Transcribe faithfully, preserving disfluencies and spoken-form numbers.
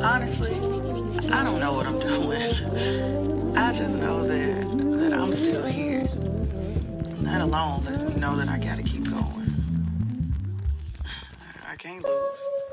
Honestly, I don't know what I'm doing. I just know that that I'm still here. That alone lets me know that I gotta keep going. I can't lose.